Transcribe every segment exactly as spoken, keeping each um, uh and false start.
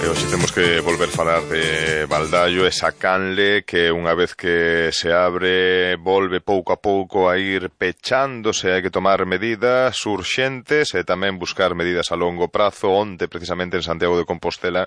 hoxe temos que volver falar de Baldaio, esa canle que unha vez que se abre volve pouco a pouco a ir pechándose, hai que tomar medidas urxentes e tamén buscar medidas a longo prazo. Onte, precisamente en Santiago de Compostela,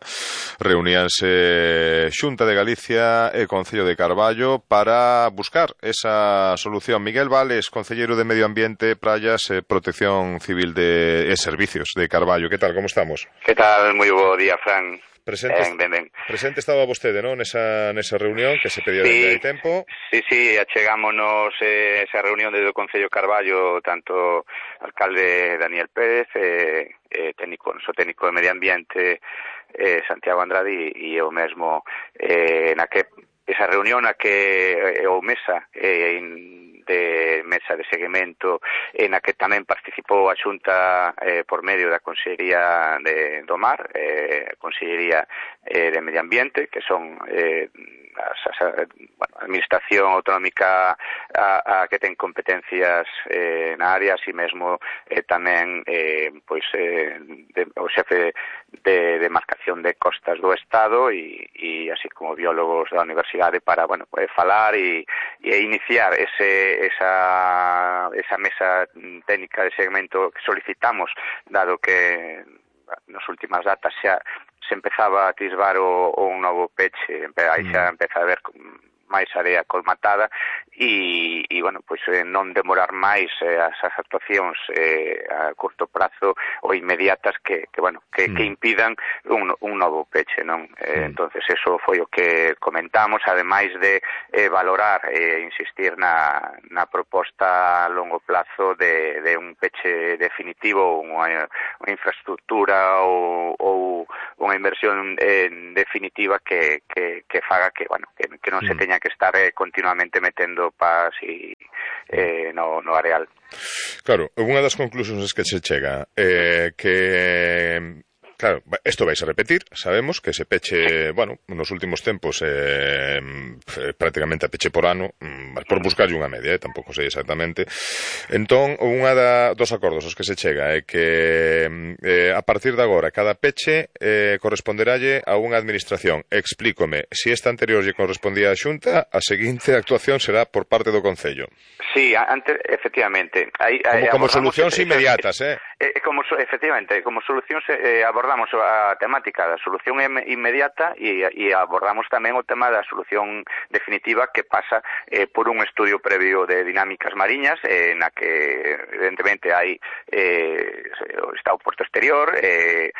reuníanse Xunta de Galicia e Concello de Carballo para buscar esa solución. Miguel Vales, concelleiro de Medio Ambiente, Praias e Protección Civil de e Servicios de Carballo. Que tal, como estamos? Que tal? Moi bo día, Fran. Presente, ben, ben, ben. presente estaba vostede, non? Nesa, nesa reunión que se pedía sí, desde hai tempo. Sí, sí, achegámonos eh, esa reunión desde o Concello de Carballo, tanto alcalde Daniel Pérez, eh, eh, técnico, noso técnico de Medio Ambiente, eh, Santiago Andrade, e eu mesmo, eh, na que esa reunión na que eh, o mesa eh, in, de mesa de seguimento en a que tamén participou a Xunta eh, por medio da Consellería de, do Mar, eh, Consellería eh, de Medio Ambiente, que son eh, as, as, bueno, a Administración Autonómica a, a que ten competencias eh, na área, así mesmo eh, tamén eh, pois eh, de, o xefe de demarcación de costas do Estado e, e así como biólogos da Universidade para, bueno, eh, falar e, e iniciar ese esa esa mesa técnica de segmento que solicitamos, dado que nas últimas datas xa se empezaba a atisbar o, o un novo peche, aí xa empeza a haber máis area colmatada e, e bueno, pois eh, non demorar máis eh, as actuacións eh, a curto prazo ou inmediatas que, que bueno, que, mm. que impidan un, un novo peche, non? Eh, mm. Entonces eso foi o que comentamos, ademais de eh, valorar e eh, insistir na, na proposta a longo plazo de, de un peche definitivo, unha, unha infraestructura ou, ou unha inversión eh, definitiva que, que, que faga que, bueno, que, que non mm. se teña que estar eh, continuamente metendo pas e, eh, no, no areal. Claro, unha das conclusións que se chega eh, que... Claro, isto vais a repetir, sabemos que se peche, bueno, nos últimos tempos eh, prácticamente a peche por ano, por buscarlle unha media, eh, tampouco sei exactamente. Entón, unha da, dos acordos os que se chega é que eh, a partir de agora cada peche eh, corresponderalle a unha administración. Explícome, se si esta anterior lle correspondía á Xunta, a seguinte actuación será por parte do Concello. Sí, antes, efectivamente. Aí, como, como solucións inmediatas, eh? eh como, efectivamente, como solucións eh, abordamos a temática da solución inmediata e, e abordamos tamén o tema da solución definitiva que pasa eh, por un estudio previo de dinámicas mariñas eh, na que evidentemente hai eh, está o Porto Exterior eh,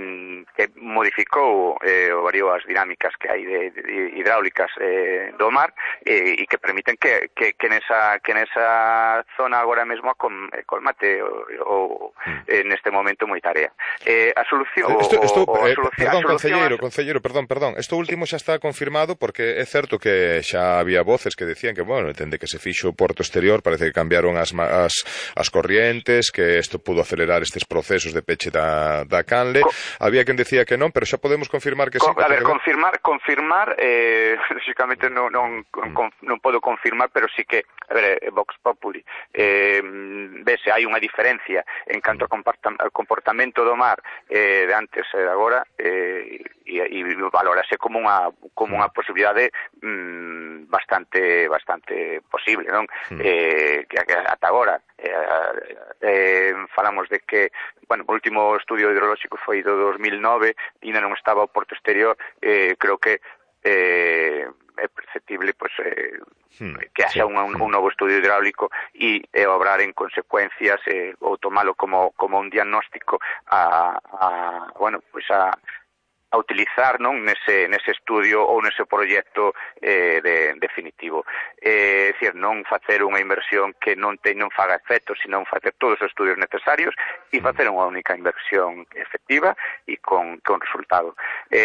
que modificou eh, o variou as dinámicas que hai de, de hidráulicas eh, do mar eh, e que permiten que, que, que nesa que nesa zona agora mesmo a colmate o, o eh, neste momento moi tarea. Eh, a solución Esto, esto, o, o eh, solución, perdón, solución concelleiro, es... concelleiro, perdón, perdón. Isto último xa está confirmado porque é certo que xa había voces que decían que, bueno, entende que se fixo o Porto Exterior, parece que cambiaron as, as, as corrientes, que isto pudo acelerar estes procesos de peche da, da canle. Co... Había quen decía que non, pero xa podemos confirmar que Co... sí. Que a ver, confirmar, confirmar, eh, lógicamente non, non, non, non podo confirmar, pero sí que, a ver, Vox Populi, eh, vese, hai unha diferencia en canto ao comportamento do mar eh, de antes e de agora eh, e, e valórase como unha como unha posibilidade mm, bastante bastante posible, non? Mm. Eh, que, que ata agora eh, eh, falamos de que, bueno, o último estudio hidrolóxico foi do dos mil nove e ainda non estaba o Porto Exterior, eh, creo que eh, é perceptible pois, eh, hmm, que haxa sí, un, un, un novo estudio hidráulico e eh, obrar en consecuencias eh, ou tomalo como, como un diagnóstico a, a bueno, pois a a utilizar non nese, nese estudio ou nese proxecto eh, de, definitivo. É eh, dicir, non facer unha inversión que non te, non faga efecto, sino facer todos os estudios necesarios e facer unha única inversión efectiva e con, con resultado.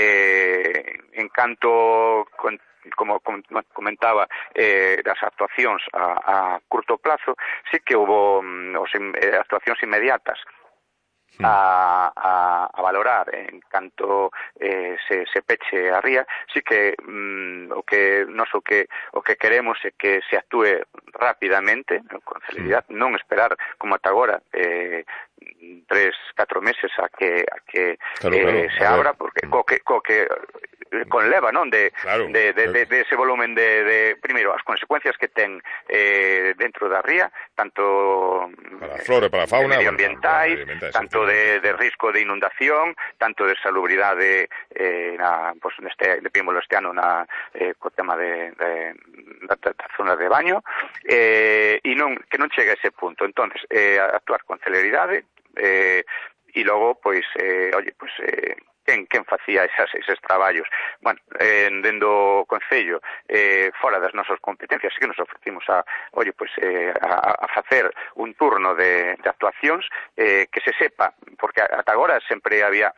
Eh, en canto con, como comentaba eh, das actuacións a, a curto plazo, sí que houve mm, os, eh, actuacións inmediatas a, a, a valorar en canto eh, se, se peche a ría, sí que mm, o que nos o que o que queremos é que se actúe rapidamente, con celeridade, non esperar como ata agora eh, tres, catro meses a que a que claro, eh, claro, se abra, porque co que, co que conleva, non, de, claro, de, de, de, de ese volumen de, de primeiro, as consecuencias que ten eh, dentro da ría, tanto para a flora, para a fauna, medioambientais, bueno, tanto de, de risco de inundación, tanto de salubridade eh, na, pues, neste, de Pímolo este ano na, eh, co tema de, de, da, da zona de baño, eh, e non, que non chegue a ese punto. Entonces, eh, actuar con celeridade, eh, e logo, pois, eh, oye, pois, eh, quen, quen facía esas, eses traballos. Bueno, eh, dendo o Concello, eh, fora das nosas competencias, sí que nos ofrecimos a, oye, pois, eh, a, a facer un turno de, de actuacións, eh, que se sepa, porque ata agora sempre había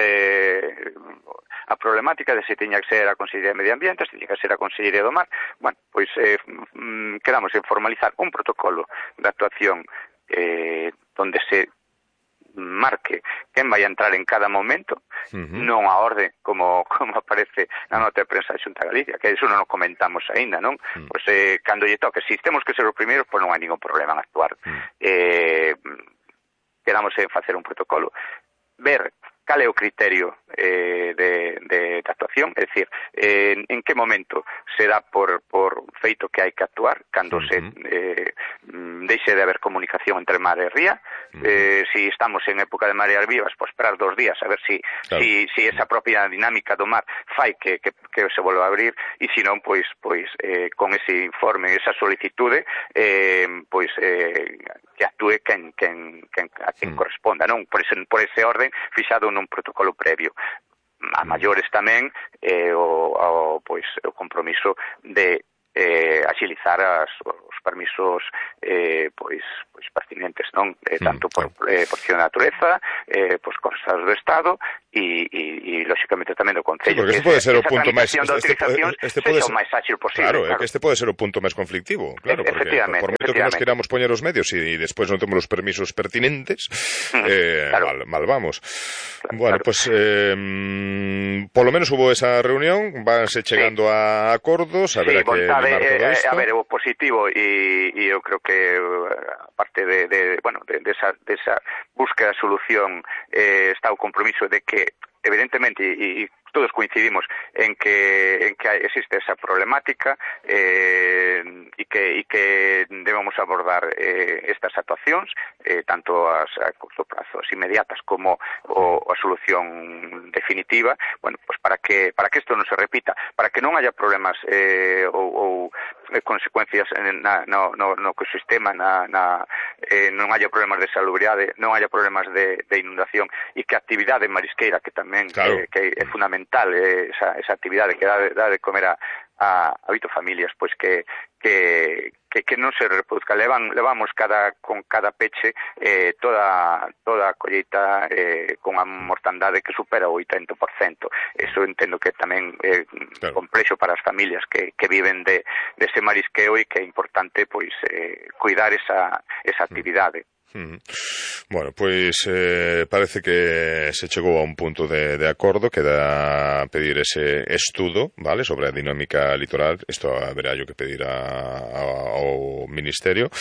eh, a problemática de se tiña que ser a Consellería de Medio Ambiente, se tiña que ser a Consellería do Mar. Bueno, pois eh, quedamos en formalizar un protocolo de actuación eh, donde se marque quen vai entrar en cada momento, uh-huh. non a orde como como aparece na nota de prensa de Xunta de Galicia, que iso non o comentamos aínda, non? Uh-huh. Pois eh, cando lle toque, se temos que ser os primeiros, pois non hai ningún problema en actuar. Uh-huh. Eh, quedamos en facer un protocolo, ver cal é o criterio eh, de, de, de actuación, é dicir, eh, en que momento se dá por, por feito que hai que actuar, cando uh-huh. se eh, deixe de haber comunicación entre mar e ría, uh-huh. eh, si estamos en época de mareas vivas, pois esperar dos días a ver si, claro. si, si esa propia dinámica do mar fai que, que, que se volva a abrir, e se non, pois, pois eh, con ese informe, esa solicitude, eh, pois eh, que actúe quen, quen, quen, a quen uh-huh. corresponda, non? Por ese, por ese orden fixado nun protocolo previo. A maiores tamén eh, o, o, pois, o compromiso de eh, agilizar as, os permisos eh, pois, pois pertinentes, non? Eh, tanto por eh, protección da natureza, eh, pois cosas do Estado e, e, e lóxicamente tamén do Concello. Sí, porque este pode ser o punto máis este, este pode ser o máis ágil posible. Claro, claro, é que este pode ser o punto máis conflictivo, claro, porque por moito que nos queramos poñer os medios e despois non temos os permisos pertinentes, mm, eh, claro. mal, mal vamos. Claro, bueno, claro. Pues eh, polo menos hubo esa reunión, vanse chegando sí. a acordos, a ver sí, a que limar todo eh, isto. A ver, o positivo e, e eu creo que aparte de, de bueno, de, de esa de esa búsqueda de solución eh, está o compromiso de que evidentemente e, e todos coincidimos en que en que existe esa problemática eh, e que e que debemos abordar eh, estas actuacións eh, tanto as a corto prazo, as inmediatas como o, a solución definitiva, bueno, pues para que para que isto non se repita, para que non haya problemas eh, ou, ou consecuencias na, no, no, no ecosistema, na, na, eh, non haya problemas de salubridade, non haya problemas de, de inundación e que a actividade marisqueira, que tamén claro. eh, que é fundamental eh, esa, esa actividade que dá de, dá de comer a, a, a oito familias, pois que, que, que, que non se reproduzca. Levan, levamos cada, con cada peche eh, toda, toda a colleita eh, con a mortandade que supera o oitenta por cento. Eso entendo que tamén é claro. complexo para as familias que, que viven de, de ese marisqueo e que é importante pois eh, cuidar esa, esa actividade. Uh-huh. Bueno, pois eh, parece que se chegou a un punto de, de acordo, queda pedir ese estudo, vale, sobre a dinámica litoral. Isto haberá yo que pedir a, a, ao Ministerio.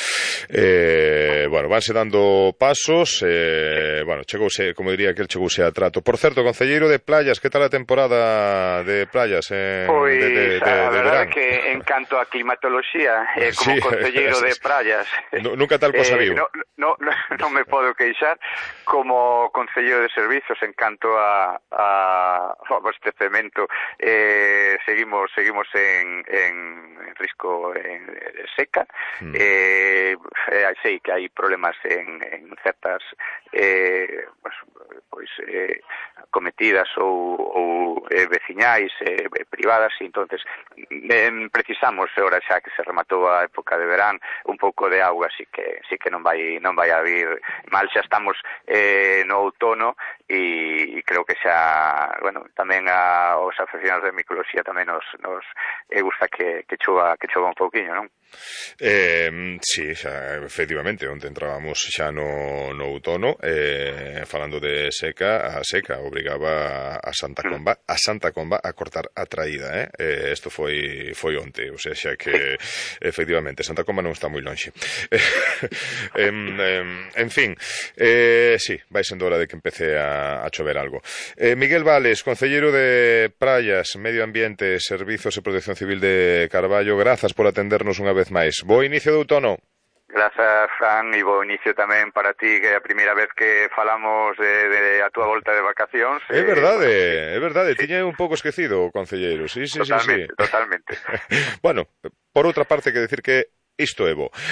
Eh, bueno, vanse dando pasos, eh, bueno, chegouse, como diría que el chegouse a trato. Por certo, concelleiro de playas, que tal a temporada de playas en, pois, de, de, de, a de verdade verán? que en canto a climatoloxía, eh, como sí, concelleiro de playas, no, nunca tal cosa eh, viu. No, no, no, non me podo queixar como concelleiro de servizos en canto a, a abastecemento. Eh, seguimos seguimos en, en risco en, en seca. Mm. Eh, eh, sei que hai problemas en, en certas eh, pues, pois eh, cometidas ou, ou eh, veciñais eh, privadas, e entonces eh, precisamos agora xa que se rematou a época de verán un pouco de auga, así que sí que non vai non vai a vir mal. Xa estamos eh, no outono e, e creo que xa, bueno, tamén a, os aficionados de micoloxía tamén nos, nos eh, gusta que, que chova que chova un pouquiño, non? Eh, sí, xa, efectivamente, onde entrábamos xa no, no outono, eh, falando de seca, a seca obrigaba a Santa Comba, a Santa Comba a cortar a traída, eh? Isto eh, foi foi onte, ou sea, xa que efectivamente Santa Comba non está moi lonxe. en, en, en fin, eh, sí, vai sendo hora de que empece a, a chover algo. Eh, Miguel Vales, concelleiro de Praias, Medio Ambiente, Servizos e Protección Civil de Carballo, grazas por atendernos unha vez máis. Bo inicio de outono. Grazas, Fran, e bo inicio tamén para ti, que é a primeira vez que falamos de, de a túa volta de vacacións. É verdade, eh, é verdade, sí. Tiña un pouco esquecido o concelleiro, sí, sí, totalmente, sí, sí. Totalmente, Bueno, por outra parte, que decir que isto é bo.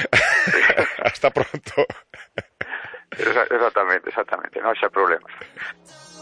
Hasta pronto. Exactamente, exactamente, non xa problemas.